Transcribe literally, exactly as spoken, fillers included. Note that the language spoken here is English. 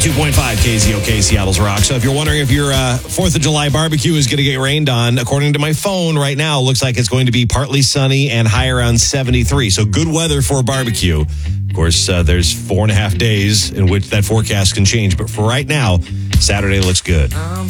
two point five K Z O K, Seattle's Rock. So if you're wondering if your uh, fourth of July barbecue is going to get rained on, according to my phone right now, it looks like it's going to be partly sunny and high around seventy-three. So good weather for a barbecue. Of course, uh, there's four and a half days in which that forecast can change. But for right now, Saturday looks good. I'm